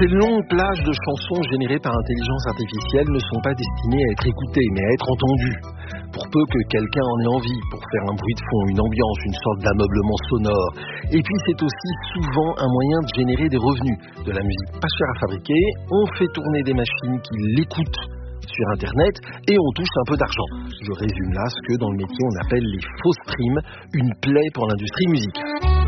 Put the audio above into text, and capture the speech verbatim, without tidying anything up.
Ces longues plages de chansons générées par intelligence artificielle ne sont pas destinées à être écoutées, mais à être entendues. Pour peu que quelqu'un en ait envie, pour faire un bruit de fond, une ambiance, une sorte d'ameublement sonore. Et puis c'est aussi souvent un moyen de générer des revenus. De la musique pas chère à fabriquer, on fait tourner des machines qui l'écoutent sur Internet et on touche un peu d'argent. Je résume là ce que dans le métier on appelle les faux streams, une plaie pour l'industrie musicale.